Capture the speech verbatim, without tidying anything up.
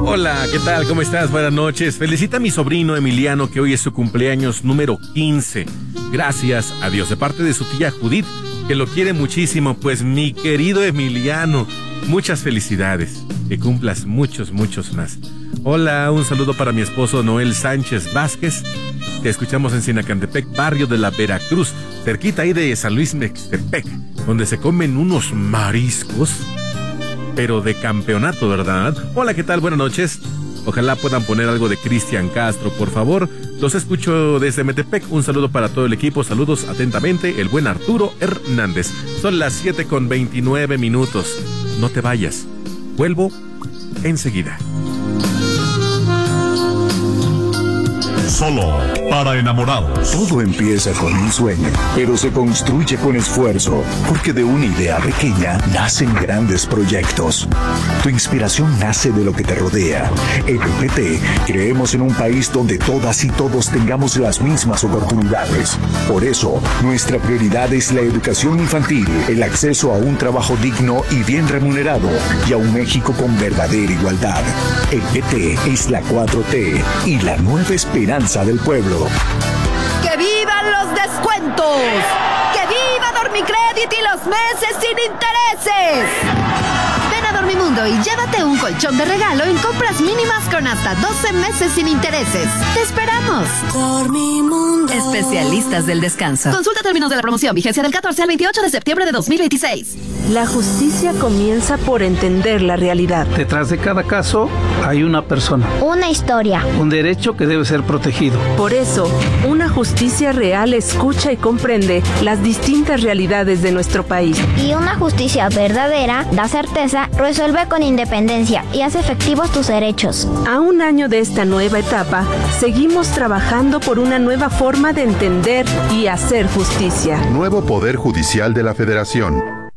Hola, ¿qué tal? ¿Cómo estás? Buenas noches. Felicita a mi sobrino Emiliano, que hoy es su cumpleaños número quince. Gracias a Dios, de parte de su tía Judith, que lo quiere muchísimo. Pues mi querido Emiliano, muchas felicidades. Que cumplas muchos, muchos más. Hola, un saludo para mi esposo Noel Sánchez Vázquez. Te escuchamos en Sinacantepec, barrio de la Veracruz, cerquita ahí de San Luis Mextepec, donde se comen unos mariscos, pero de campeonato, ¿verdad? Hola, ¿qué tal? Buenas noches. Ojalá puedan poner algo de Cristian Castro, por favor. Los escucho desde Metepec. Un saludo para todo el equipo. Saludos atentamente, el buen Arturo Hernández. Son las siete con veintinueve minutos. No te vayas. Vuelvo enseguida. Solo para enamorados. Todo empieza con un sueño, pero se construye con esfuerzo, porque de una idea pequeña nacen grandes proyectos. Tu inspiración nace de lo que te rodea. En E P T creemos en un país donde todas y todos tengamos las mismas oportunidades. Por eso, nuestra prioridad es la educación infantil, el acceso a un trabajo digno y bien remunerado, y a un México con verdadera igualdad. E P T es la cuatro T y la nueva esperanza del pueblo. ¡Que vivan los descuentos! ¡Que viva Dormicrédito y los meses sin intereses! Ven a Dormimundo y llévate un colchón de regalo en compras mínimas con hasta doce meses sin intereses. ¡Te esperamos! Dormimundo. Especialistas del descanso. Consulta términos de la promoción. Vigencia del catorce al veintiocho de septiembre de dos mil veintiséis. La justicia comienza por entender la realidad. Detrás de cada caso hay una persona. Una historia. Un derecho que debe ser protegido. Por eso, una justicia real escucha y comprende las distintas realidades de nuestro país. Y una justicia verdadera da certeza, resuelve con independencia y hace efectivos tus derechos. A un año de esta nueva etapa, seguimos trabajando por una nueva forma de entender y hacer justicia. Nuevo Poder Judicial de la Federación.